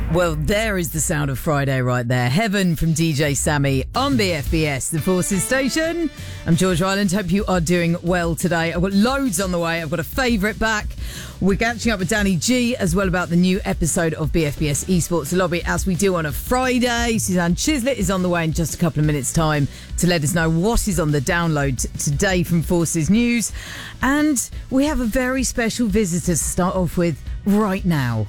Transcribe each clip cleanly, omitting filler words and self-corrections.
Well, there is the sound of Friday right there. Heaven from DJ Sammy on BFBS, the Forces station. I'm George Ryland. Hope you are doing well today. I've got loads on the way. I've got a favourite back. We're catching up with Danny G as well about the new episode of BFBS Esports Lobby as we do on a Friday. Suzanne Chislett is on the way in just a couple of minutes' time to let us know what is on the download today from Forces News. And we have a very special visitor to start off with right now.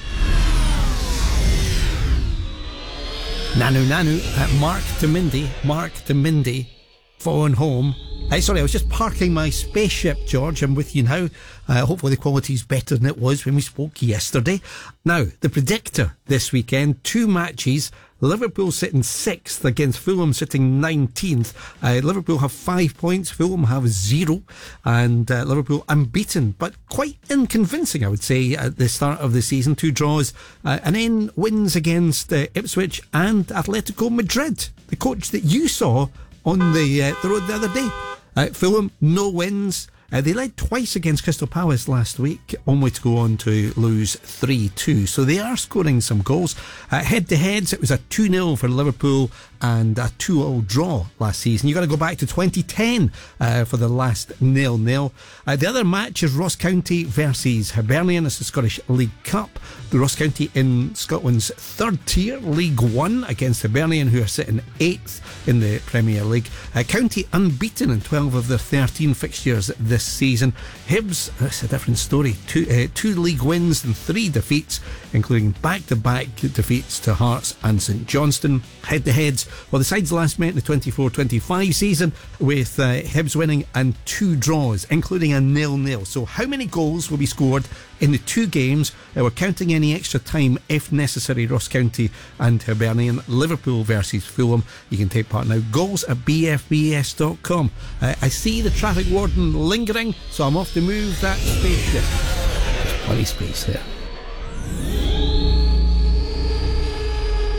Nanu, Mark to Mindy, phone home. Sorry, I was just parking my spaceship, George. I'm with you now. Hopefully the quality's better than it was when we spoke yesterday. Now, the predictor this weekend, 2 matches. Liverpool sitting 6th against Fulham sitting 19th. Liverpool have 5 points, Fulham have 0. And Liverpool unbeaten, but quite unconvincing, I would say, at the start of the season. 2 draws, and then wins against Ipswich and Atletico Madrid, the coach that you saw on the road the other day. Fulham, no wins. They led twice against Crystal Palace last week, only to go on to lose 3-2. So they are scoring some goals. Head-to-heads, it was a 2-0 for Liverpool and a 2-0 draw last season. You've got to go back to 2010 for the last 0-0. The other match is Ross County versus Hibernian. It's the Scottish League Cup. The Ross County in Scotland's 3rd tier, League 1, against Hibernian, who are sitting 8th in the Premier League. County unbeaten in 12 of their 13 fixtures this season. Hibs, that's a different story. 2 league wins and 3 defeats, including back-to-back defeats to Hearts and St Johnstone. Head-to-heads, well, the sides last met in the 24-25 season with Hibs winning and 2 draws, including a 0-0. So how many goals will be scored in the 2 games? We're counting any extra time if necessary. Ross County and Hibernian. Liverpool versus Fulham. You can take part now. Goals at bfbs.com. I see the traffic warden lingering, so I'm off to move that spaceship. There's plenty of space there.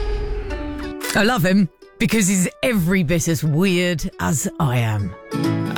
I love him because he's every bit as weird as I am.